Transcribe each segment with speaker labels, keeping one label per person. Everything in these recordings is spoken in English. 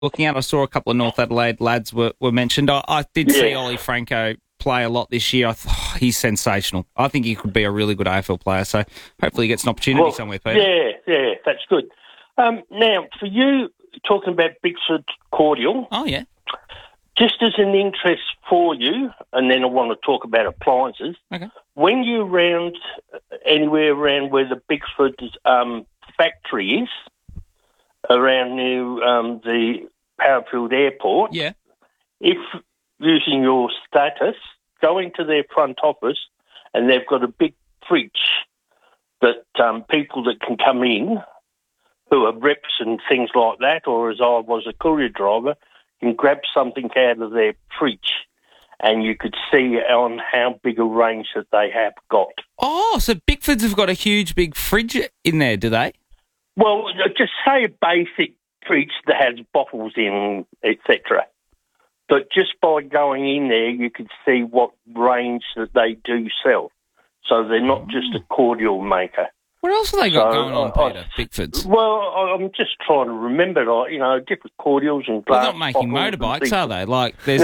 Speaker 1: looking at. I saw a couple of North Adelaide lads were mentioned. I did see Ollie Franco play a lot this year. He's sensational. I think he could be a really good AFL player, so hopefully he gets an opportunity somewhere, Peter.
Speaker 2: Yeah, that's good. Now, for you, talking about Bigford Cordial...
Speaker 1: Oh, yeah.
Speaker 2: Just as an interest for you, and then I want to talk about appliances, when you're anywhere around where the Bigford factory is, around near the Powerfield Airport, if using your status, go into their front office and they've got a big fridge that people that can come in who are reps and things like that, or as I was a courier driver, can grab something out of their fridge and you could see on how big a range that they have got.
Speaker 1: Oh, so Bigfords have got a huge big fridge in there, do they?
Speaker 2: Well, just say a basic fridge that has bottles in, etc. But just by going in there, you could see what range that they do sell. So they're not just a cordial maker.
Speaker 1: What else have they got going on, Peter, Bigfords?
Speaker 2: Well, I'm just trying to remember, different cordials and glass.
Speaker 1: They're not making motorbikes, are they?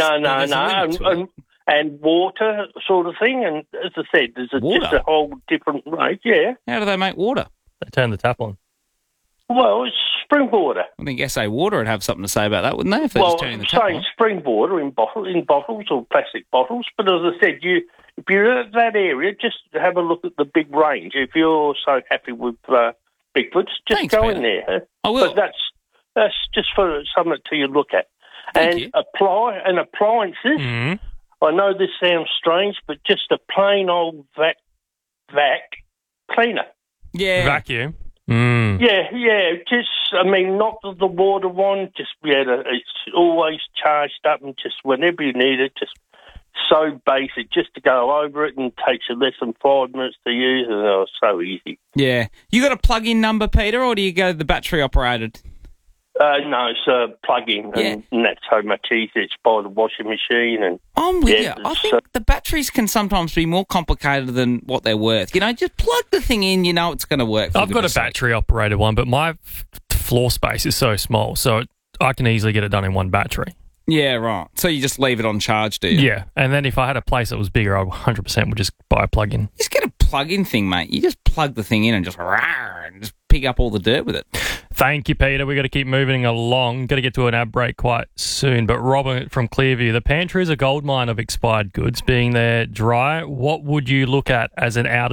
Speaker 2: No. And water sort of thing. And as I said, there's just a whole different range,
Speaker 1: How do they make water?
Speaker 3: They turn the tap on.
Speaker 2: Well, it's spring water.
Speaker 1: I think SA Water would have something to say about that, wouldn't they? If they're just turning the tap on.
Speaker 2: Spring water in bottles or plastic bottles. But as I said, if you're at that area, just have a look at the big range. If you're so happy with Bigfoots, just go in there.
Speaker 1: I will.
Speaker 2: But that's just for something to look at.
Speaker 1: Thank you.
Speaker 2: Appliances.
Speaker 3: Mm-hmm.
Speaker 2: I know this sounds strange, but just a plain old vac cleaner.
Speaker 1: Yeah.
Speaker 3: Vacuum.
Speaker 2: Yeah. Just, not the water one. Just it's always charged up, and just whenever you need it, just so basic. Just to go over it, and takes you less than 5 minutes to use, and so easy.
Speaker 1: Yeah. You got a plug-in number, Peter, or do you go the battery operated?
Speaker 2: No, it's a plug-in, and that's so much easier. It's by the washing machine. And
Speaker 1: I'm with you. I think the batteries can sometimes be more complicated than what they're worth. Just plug the thing in, it's going to work.
Speaker 3: I've got a battery-operated one, but my floor space is so small, so I can easily get it done in one battery.
Speaker 1: Yeah, right. So you just leave it on charge, do you?
Speaker 3: Yeah, and then if I had a place that was bigger, I 100% would just buy a plug-in.
Speaker 1: Just get a plug-in thing, mate. You just plug the thing in and just pick up all the dirt with it.
Speaker 3: Thank you, Peter. We've got to keep moving along. Got to get to an ad break quite soon. But Robert from Clearview, the pantry is a goldmine of expired goods. Being there dry, what would you look at as out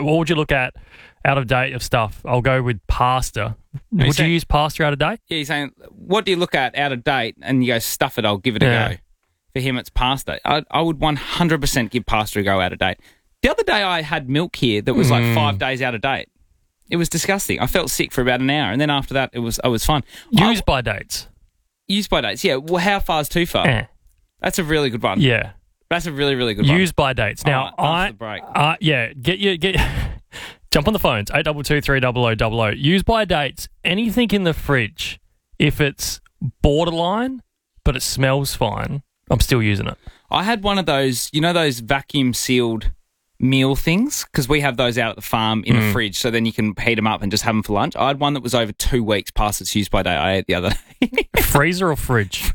Speaker 3: of date of stuff? I'll go with pasta. Would you use pasta out of date?
Speaker 1: Yeah, you're saying, what do you look at out of date? And you go, stuff it, I'll give it a go. For him, it's pasta. I would 100% give pasta a go out of date. The other day I had milk here that was 5 days out of date. It was disgusting. I felt sick for about an hour, and then after that, I was fine.
Speaker 3: Use by dates.
Speaker 1: Use by dates, yeah. Well, how far is too far? That's a really good one.
Speaker 3: Yeah.
Speaker 1: That's a really, really good one.
Speaker 3: Use by dates. Now,
Speaker 1: after the break.
Speaker 3: get jump on the phones, 822 300 000. Use by dates, anything in the fridge, if it's borderline, but it smells fine, I'm still using it.
Speaker 1: I had one of those, those vacuum-sealed meal things, because we have those out at the farm in the fridge, so then you can heat them up and just have them for lunch. I had one that was over 2 weeks past its use by date. I ate the other day.
Speaker 3: Freezer or fridge?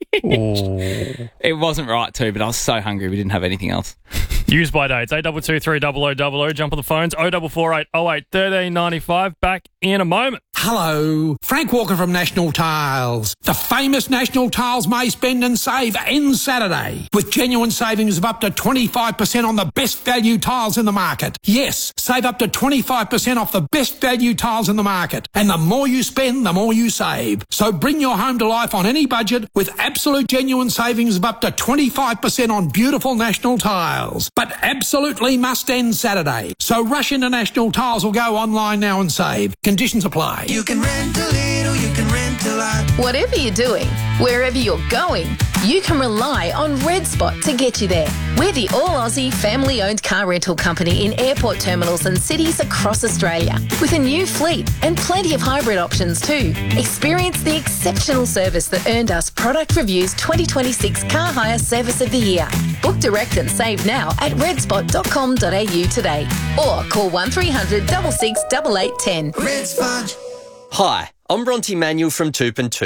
Speaker 1: It wasn't right too, but I was so hungry we didn't have anything else.
Speaker 3: Use by dates, 822 300 000. Jump on the phones, 0448 08 1395. Back in a moment.
Speaker 4: Hello, Frank Walker from National Tiles. The famous National Tiles May Spend and Save ends Saturday with genuine savings of up to 25% on the best value tiles in the market. Yes, save up to 25% off the best value tiles in the market. And the more you spend, the more you save. So bring your home to life on any budget with absolute genuine savings of up to 25% on beautiful National Tiles. But absolutely must end Saturday. So rush into National Tiles or go online now and save. Conditions apply.
Speaker 5: You can rent a little, you can rent a lot.
Speaker 6: Whatever you're doing, wherever you're going, you can rely on Red Spot to get you there. We're the all-Aussie family-owned car rental company in airport terminals and cities across Australia, with a new fleet and plenty of hybrid options too. Experience the exceptional service that earned us Product Review's 2026 Car Hire Service of the Year. Book direct and save now at redspot.com.au today, or call 1300 66 8810.
Speaker 5: Red Spot.
Speaker 7: Hi, I'm Bronte Manuel from Toop and Toop.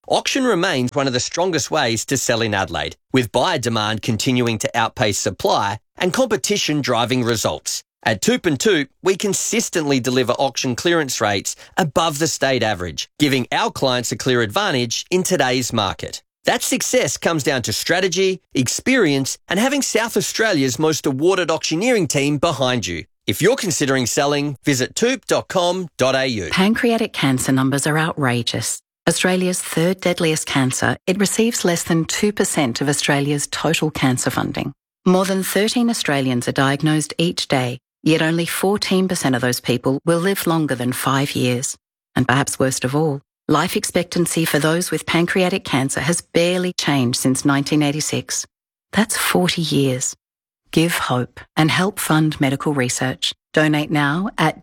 Speaker 7: auction remains one of the strongest ways to sell in Adelaide, with buyer demand continuing to outpace supply and competition driving results. At Toop and Toop, we consistently deliver auction clearance rates above the state average, giving our clients a clear advantage in today's market. That success comes down to strategy, experience, and having South Australia's most awarded auctioneering team behind you. If you're considering selling, visit toop.com.au.
Speaker 8: Pancreatic cancer numbers are outrageous. Australia's third deadliest cancer, it receives less than 2% of Australia's total cancer funding. More than 13 Australians are diagnosed each day, yet only 14% of those people will live longer than 5 years. And perhaps worst of all, life expectancy for those with pancreatic cancer has barely changed since 1986. That's 40 years. Give hope and help fund medical research. Donate now at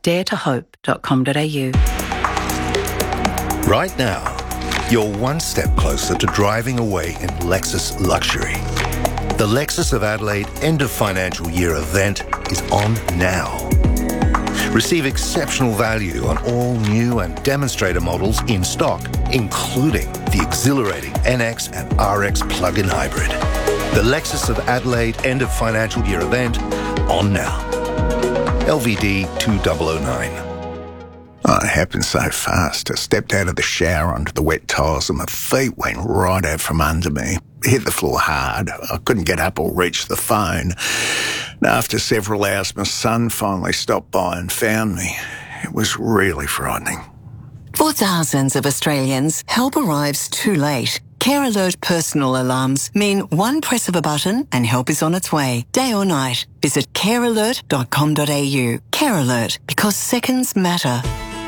Speaker 8: daretohope.com.au.
Speaker 9: Right now, you're one step closer to driving away in Lexus luxury. The Lexus of Adelaide end of financial year event is on now. Receive exceptional value on all new and demonstrator models in stock, including the exhilarating NX and RX plug-in hybrid. The Lexus of Adelaide end of financial year event on now. LVD 2009.
Speaker 10: Oh, it happened so fast. I stepped out of the shower onto the wet tiles and my feet went right out from under me. Hit the floor hard. I couldn't get up or reach the phone. And after several hours, my son finally stopped by and found me. It was really frightening.
Speaker 11: For thousands of Australians, help arrives too late. Care Alert personal alarms mean one press of a button and help is on its way, day or night. Visit carealert.com.au. Care Alert, because seconds matter.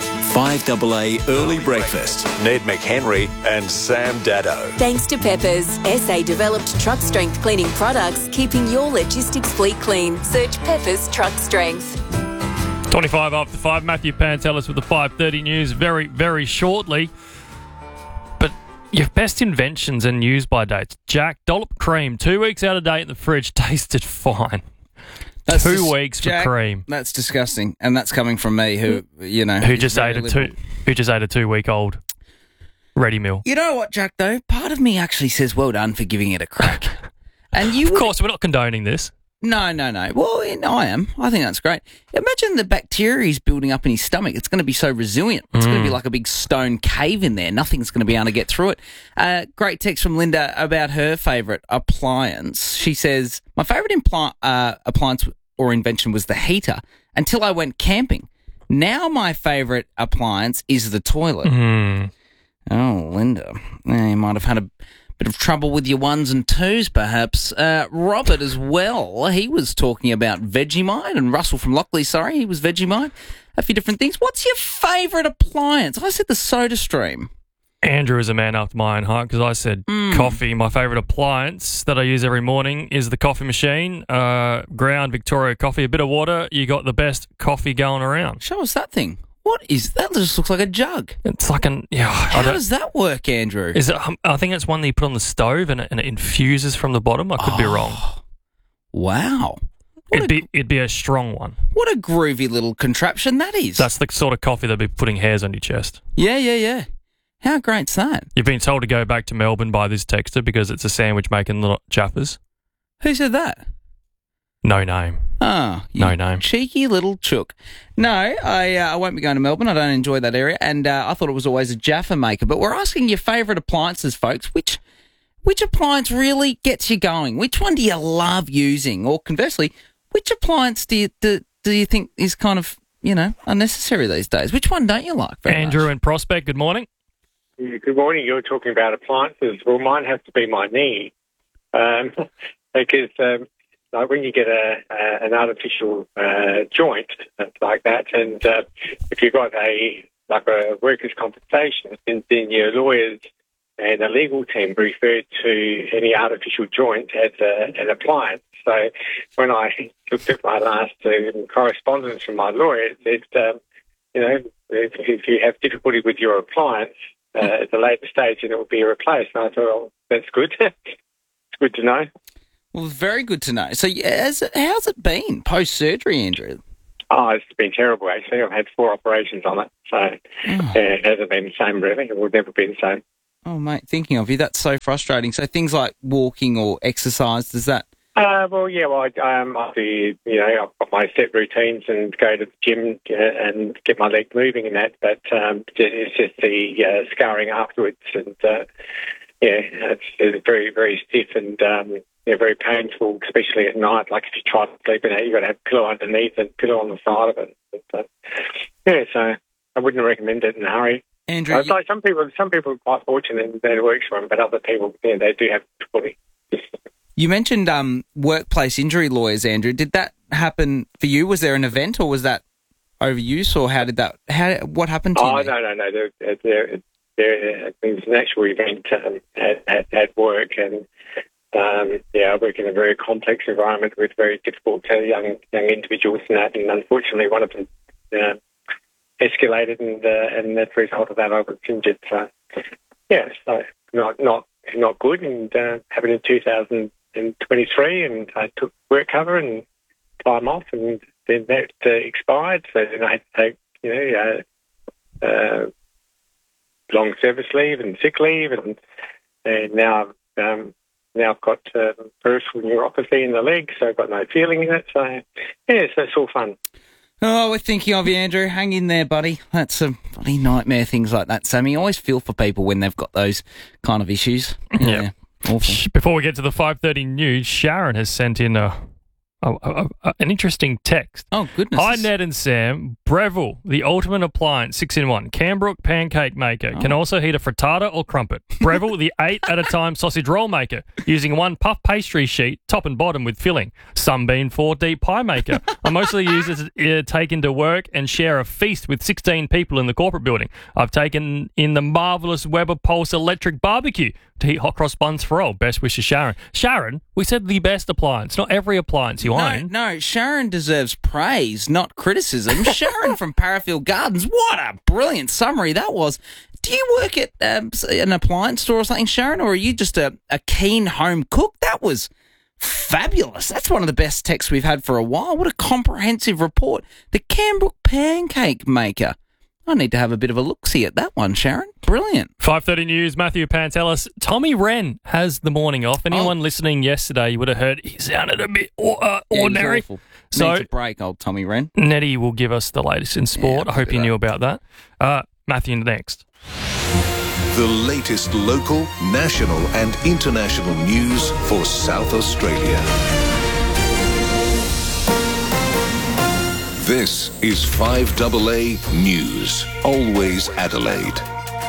Speaker 12: 5AA Early Breakfast. Ned McHenry and Sam Dado.
Speaker 13: Thanks to Peppers, SA-developed truck strength cleaning products, keeping your logistics fleet clean. Search Peppers Truck Strength.
Speaker 3: 25 after 5. Matthew Pantelis with the 5:30 news very, very shortly. But your best inventions and use-by dates. Jack, dollop cream, 2 weeks out of date in the fridge, tasted fine. That's 2 weeks for cream.
Speaker 1: That's disgusting, and that's coming from me, who
Speaker 3: just ate a 2-week-old ready meal.
Speaker 1: You know what, Jack? Though part of me actually says, "Well done for giving it a crack." And
Speaker 3: of course, we're not condoning this.
Speaker 1: No. Well, I am. I think that's great. Imagine the bacteria he's building up in his stomach. It's going to be so resilient. It's going to be like a big stone cave in there. Nothing's going to be able to get through it. Great text from Linda about her favourite appliance. She says, my favourite appliance or invention was the heater until I went camping. Now my favourite appliance is the toilet. Oh, Linda. You might have had a bit of trouble with your ones and twos, perhaps. Robert as well. He was talking about Vegemite, and Russell from Lockley, he was Vegemite. A few different things. What's your favourite appliance? I said the SodaStream.
Speaker 3: Andrew is a man after my own heart because I said coffee. My favourite appliance that I use every morning is the coffee machine. Ground Victoria coffee, a bit of water. You got the best coffee going around.
Speaker 1: Show us that thing. What is that? Just looks like a jug.
Speaker 3: It's like
Speaker 1: How does that work, Andrew?
Speaker 3: Is it? I think it's one that you put on the stove and it infuses from the bottom. I could be wrong.
Speaker 1: Wow.
Speaker 3: It'd be a strong one.
Speaker 1: What a groovy little contraption that is.
Speaker 3: That's the sort of coffee that'd be putting hairs on your chest.
Speaker 1: Yeah. How great's that?
Speaker 3: You've been told to go back to Melbourne by this texter because it's a sandwich making little chappers.
Speaker 1: Who said that?
Speaker 3: No name.
Speaker 1: Oh,
Speaker 3: no name.
Speaker 1: Cheeky little chook. No, I won't be going to Melbourne. I don't enjoy that area, and I thought it was always a Jaffa maker. But we're asking your favourite appliances, folks. Which appliance really gets you going? Which one do you love using? Or conversely, which appliance do you think is kind of unnecessary these days? Which one don't you like?
Speaker 3: Andrew in Prospect. Good morning.
Speaker 14: Good morning. You're talking about appliances. Well, mine has to be my knee, because like when you get an artificial joint like that, and if you've got a workers' compensation, then your lawyers and the legal team refer to any artificial joint as an appliance. So when I looked at my last correspondence from my lawyer, it said, if you have difficulty with your appliance, at a later stage, and it will be replaced. And I thought, oh, that's good. It's good to know.
Speaker 1: Well, very good to know. So how's it been post-surgery, Andrew?
Speaker 14: Oh, it's been terrible, actually. I've had 4 operations on it. So it hasn't been the same, really. It will never be the same.
Speaker 1: Oh, mate, thinking of you, that's so frustrating. So things like walking or exercise, does that...
Speaker 14: I do, I've got my set routines and go to the gym and get my leg moving and that, but it's just the scarring afterwards, and it's very, very stiff and very painful, especially at night. Like if you try to sleep in it, you've got to have a pillow underneath and pillow on the side of it. So I wouldn't recommend it in a hurry.
Speaker 1: Andrew,
Speaker 14: like some people are quite fortunate that it works for them, but other people, they do have difficulty.
Speaker 1: You mentioned workplace injury lawyers, Andrew. Did that happen for you? Was there an event, or was that overuse, or what happened to you?
Speaker 14: Oh, no. There's an actual event at work, and I work in a very complex environment with very difficult young individuals and that, and unfortunately one of them escalated, and as a result of that I was injured. So not good, and happened in 2023, and I took work cover and time off, and then that expired, so then I had to take long service leave and sick leave, and now I've got peripheral neuropathy in the leg, so I've got no feeling in it. So it's all fun.
Speaker 1: Oh, we're thinking of you, Andrew. Hang in there, buddy. That's a bloody nightmare, things like that, Sammy. I always feel for people when they've got those kind of issues. Yeah. Awful.
Speaker 3: Before we get to the 5:30 news, Sharon has sent in an interesting text.
Speaker 1: Oh, goodness.
Speaker 3: Hi, Ned and Sam. Breville, the ultimate appliance, 6-in-1. Cambrook pancake maker. Can also heat a frittata or crumpet. Breville, the 8-at-a-time sausage roll maker, using one puff pastry sheet, top and bottom with filling. Sunbeam 4-deep pie maker. I mostly use it to take into work and share a feast with 16 people in the corporate building. I've taken in the marvellous Weber Pulse electric barbecue to heat hot cross buns for all. Best wishes, Sharon. Sharon, we said the best appliance, not every appliance you own.
Speaker 1: No, Sharon deserves praise, not criticism. Sharon from Parafield Gardens, what a brilliant summary that was. Do you work at an appliance store or something, Sharon, or are you just a keen home cook? That was fabulous. That's one of the best texts we've had for a while. What a comprehensive report. The Cambrook pancake maker. I need to have a bit of a look-see at that one, Sharon. Brilliant.
Speaker 3: 5:30 News, Matthew Pantelis. Tommy Wren has the morning off. Anyone listening yesterday, you would have heard he sounded a bit ordinary.
Speaker 1: He's awful. So, needs a break, old Tommy Wren.
Speaker 3: Nettie will give us the latest in sport. I hope you knew about that. Matthew next.
Speaker 9: The latest local, national and international news for South Australia. This is 5AA News, always Adelaide.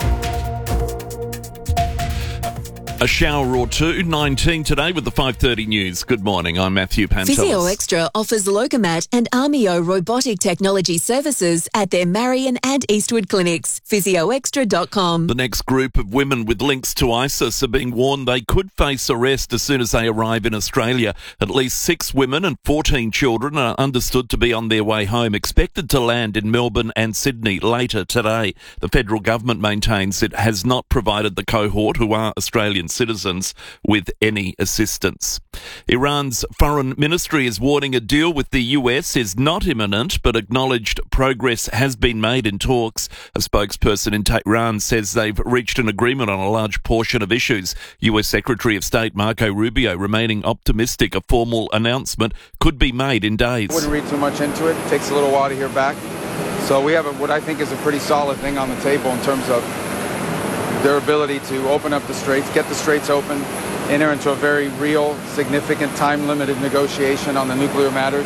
Speaker 15: A shower or two, 19 today with the 5:30 News. Good morning, I'm Matthew Pantelis.
Speaker 13: Physio Extra offers Logomat and Armio robotic technology services at their Marion and Eastwood clinics. PhysioExtra.com.
Speaker 15: The next group of women with links to ISIS are being warned they could face arrest as soon as they arrive in Australia. At least 6 women and 14 children are understood to be on their way home, expected to land in Melbourne and Sydney later today. The federal government maintains it has not provided the cohort, who are Australian citizens, with any assistance. Iran's foreign ministry is warning a deal with the US is not imminent, but acknowledged progress has been made in talks. A spokesperson in Tehran says they've reached an agreement on a large portion of issues. US Secretary of State Marco Rubio remaining optimistic a formal announcement could be made in days.
Speaker 16: I wouldn't read too much into it. It takes a little while to hear back. So we have what I think is a pretty solid thing on the table in terms of their ability to open up the straits, get the straits open, enter into a very real, significant, time-limited negotiation on the nuclear matters.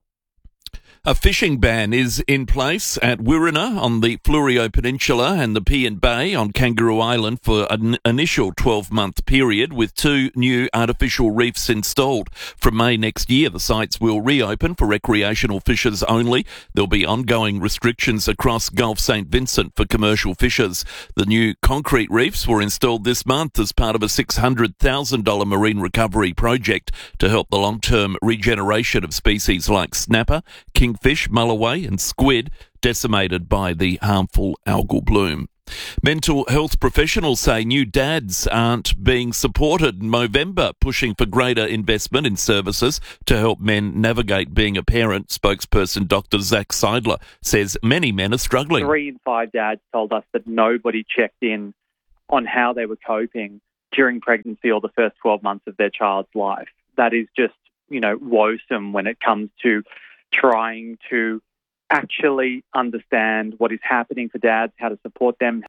Speaker 15: A fishing ban is in place at Wirrina on the Fleurieu Peninsula and the Pian Bay on Kangaroo Island for an initial 12-month period, with 2 new artificial reefs installed. From May next year, the sites will reopen for recreational fishers only. There'll be ongoing restrictions across Gulf St Vincent for commercial fishers. The new concrete reefs were installed this month as part of a $600,000 marine recovery project to help the long-term regeneration of species like snapper, kingfish, mulloway and squid decimated by the harmful algal bloom. Mental health professionals say new dads aren't being supported in Movember, pushing for greater investment in services to help men navigate being a parent. Spokesperson Dr. Zach Seidler says many men are struggling.
Speaker 17: 3 in 5 dads told us that nobody checked in on how they were coping during pregnancy or the first 12 months of their child's life. That is just, woesome when it comes to trying to actually understand what is happening for dads, how to support them.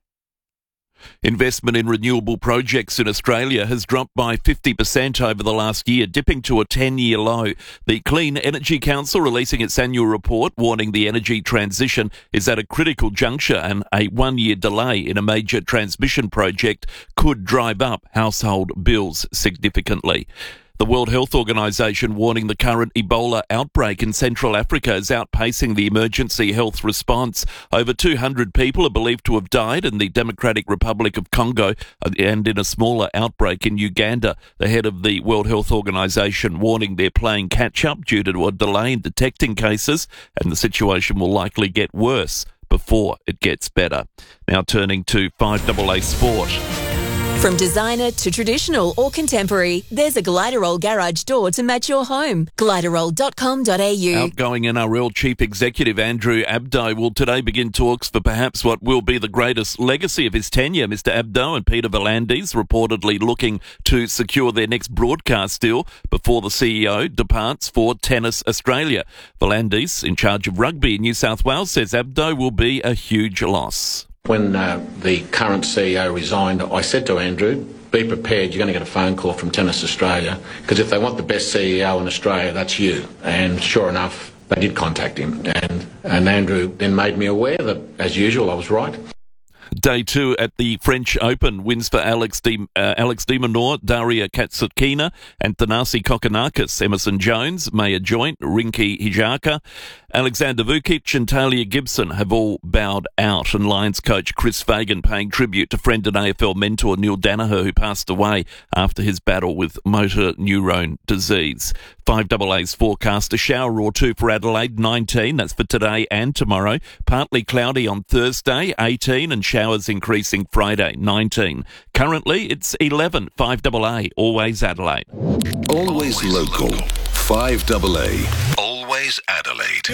Speaker 15: Investment in renewable projects in Australia has dropped by 50% over the last year, dipping to a 10-year low. The Clean Energy Council releasing its annual report warning the energy transition is at a critical juncture and a one-year delay in a major transmission project could drive up household bills significantly. The World Health Organization warning the current Ebola outbreak in Central Africa is outpacing the emergency health response. Over 200 people are believed to have died in the Democratic Republic of Congo and in a smaller outbreak in Uganda. The head of the World Health Organization warning they're playing catch-up due to a delay in detecting cases, and the situation will likely get worse before it gets better. Now turning to 5AA Sport.
Speaker 13: From designer to traditional or contemporary, there's a Gliderol garage door to match your home. Gliderol.com.au.
Speaker 15: Outgoing NRL Chief Executive Andrew Abdo will today begin talks for perhaps what will be the greatest legacy of his tenure. Mr Abdo and Peter V'landys reportedly looking to secure their next broadcast deal before the CEO departs for Tennis Australia. V'landys, in charge of rugby in New South Wales, says Abdo will be a huge loss.
Speaker 18: When the current CEO resigned, I said to Andrew, be prepared, you're going to get a phone call from Tennis Australia, because if they want the best CEO in Australia, that's you. And sure enough, they did contact him. And Andrew then made me aware that, as usual, I was right.
Speaker 15: Day 2 at the French Open. Wins for Alex de Minaur, Daria Kasatkina and Thanasi Kokkinakis. Emerson Jones, Maya Joint, Rinky Hijaka, Alexander Vukic and Talia Gibson have all bowed out, and Lions coach Chris Fagan paying tribute to friend and AFL mentor Neil Danaher, who passed away after his battle with motor neurone disease. 5AA's forecast, a shower or two for Adelaide, 19. That's for today and tomorrow. Partly cloudy on Thursday, 18, and showers increasing Friday, 19. Currently, it's 11. 5AA, always Adelaide.
Speaker 19: Always local. 5AA. Always Adelaide.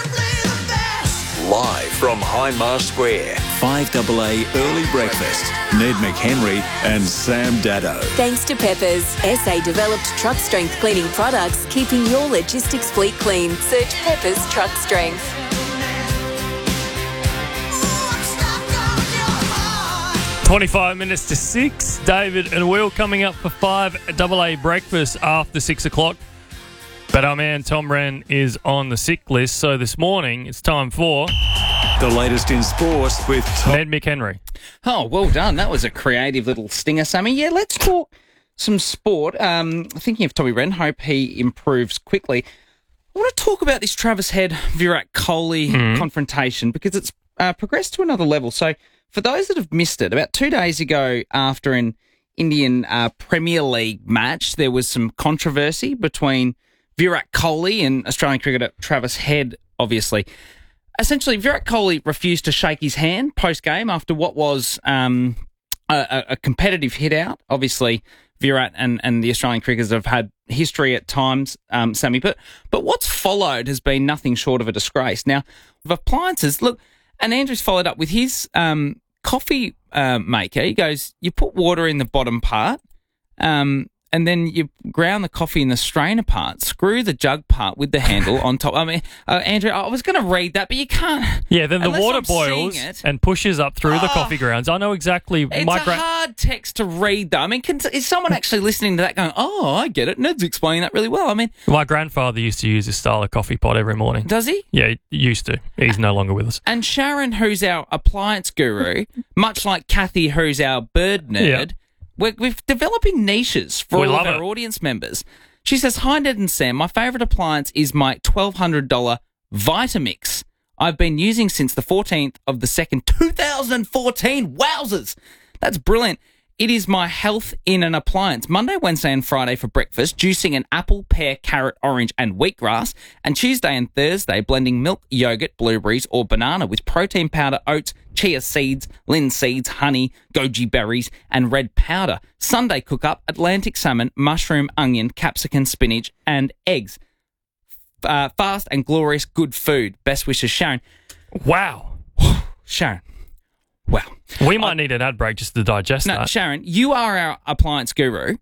Speaker 12: Live from Hindmarsh Square, 5AA Early Breakfast. Ned McHenry and Sam Dado.
Speaker 13: Thanks to Peppers, SA-developed truck strength cleaning products, keeping your logistics fleet clean. Search Peppers Truck Strength.
Speaker 3: 25 minutes to 6. David and Will coming up for 5AA breakfast after 6 o'clock. But our man Tom Wren is on the sick list, so this morning it's time for
Speaker 12: the latest in sports with
Speaker 3: Ned McHenry.
Speaker 1: Oh, well done. That was a creative little stinger, Sammy. Yeah, let's talk some sport. Thinking of Tommy Wren, hope he improves quickly. I want to talk about this Travis Head, Virat Kohli confrontation, because it's progressed to another level. So for those that have missed it, about 2 days ago after an Indian Premier League match, there was some controversy between Virat Kohli and Australian cricketer Travis Head, obviously. Essentially, Virat Kohli refused to shake his hand post-game after what was a competitive hit-out. Obviously, Virat and the Australian cricketers have had history at times, Sammy. But what's followed has been nothing short of a disgrace. Now, with appliances, look, and Andrew's followed up with his coffee maker. He goes, you put water in the bottom part, and then you ground the coffee in the strainer part, screw the jug part with the handle on top. I mean, Andrew, I was going to read that, but you can't.
Speaker 3: Yeah, then the water boils and pushes up through the coffee grounds. I know exactly.
Speaker 1: It's a hard text to read, though. I mean, is someone actually listening to that going, oh, I get it. Ned's explaining that really well. I mean,
Speaker 3: my grandfather used to use this style of coffee pot every morning.
Speaker 1: Does he?
Speaker 3: Yeah, he used to. He's no longer with us.
Speaker 1: And Sharon, who's our appliance guru, much like Kathy, who's our bird nerd, we're developing niches for all of our audience members. She says, hi, Ned and Sam. My favourite appliance is my $1,200 Vitamix I've been using since the 14th of the 2nd, 2014. Wowzers! That's brilliant. It is my health in an appliance. Monday, Wednesday and Friday for breakfast, juicing an apple, pear, carrot, orange and wheatgrass. And Tuesday and Thursday, blending milk, yogurt, blueberries or banana with protein powder, oats, chia seeds, linseeds, honey, goji berries and red powder. Sunday cook-up, Atlantic salmon, mushroom, onion, capsicum, spinach and eggs. Fast and glorious good food. Best wishes, Sharon.
Speaker 3: Wow.
Speaker 1: Sharon, Well,
Speaker 3: we might need an ad break just to digest that.
Speaker 1: Sharon, you are our appliance guru.